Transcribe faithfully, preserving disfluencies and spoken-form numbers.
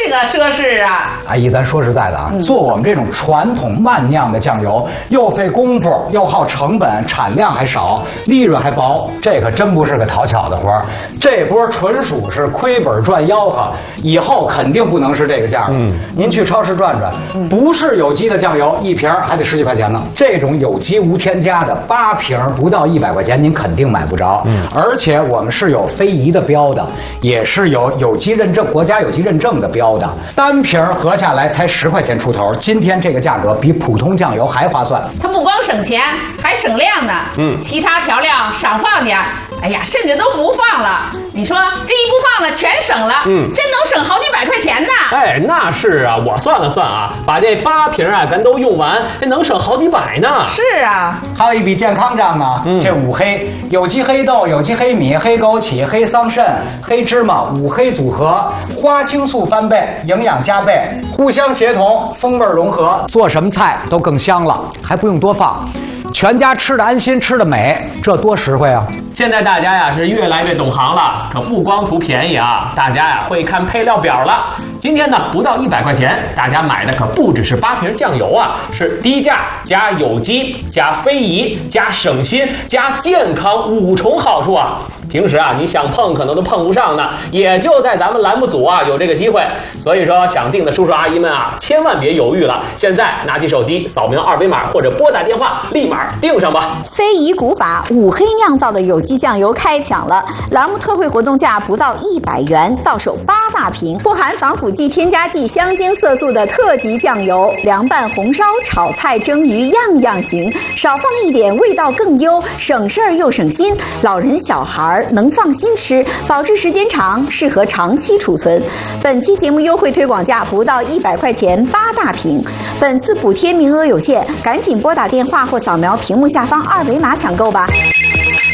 个奢侈啊！ 阿姨，咱说实在的啊，嗯、做我们这种传统慢酿的酱油，又费功夫，又耗成本，产量还少，利润还薄，这可真不是个讨巧的活儿。这波纯属是亏本赚吆喝，以后肯定不能是这个价格。嗯，您去超市转转，嗯、不是有机的酱油，一瓶还得十几块钱呢。这种有机无添加的，八瓶不到一百块钱，您肯定买不着。嗯，而且我们是有非遗的标的，也是有有机认证、国家有机认证的标的，单瓶合下来才十块钱出头。今天这个价格比普通酱油还划算。 它不光省钱，还省量呢。嗯，其他调料少放点，哎呀，甚至都不放了。你说这一不放了，全省了。嗯，真能省好几百块钱呢。 哎，那是啊，我算了算啊，把这八瓶啊咱都用完，这能省好几百呢。 是啊， 还有一笔健康账呢。嗯，这五黑：有机黑豆、有机黑米、黑枸杞、黑桑葚、黑芝麻，五黑组合，花青素翻倍，营养加倍，互相协同，风味融合，做什么菜都更香了，还不用多放。全家吃的安心，吃的美，这多实惠啊！ 现在大家呀是越来越懂行了，可不光图便宜啊，大家呀会看配料表了。今天呢不到一百块钱，大家买的可不只是八瓶酱油啊，是低价加有机加非遗加省心加健康五重好处啊！平时啊你想碰可能都碰不上呢，也就在咱们栏目组啊有这个机会。所以说想订的叔叔阿姨们啊，千万别犹豫了，现在拿起手机扫描二维码或者拨打电话，立马订上吧。 非遗古法五黑酿造的有机酱油开抢了，栏目特惠活动价不到一百元，到手八大瓶，不含防腐剂、添加剂、香精、色素的特级酱油，凉拌、红烧、炒菜、蒸鱼样样行，少放一点味道更优，省事儿又省心，老人小孩能放心吃，保质时间长，适合长期储存。本期节目优惠推广价不到一百块钱，八大瓶。本次补贴名额有限，赶紧拨打电话或扫描屏幕下方二维码抢购吧。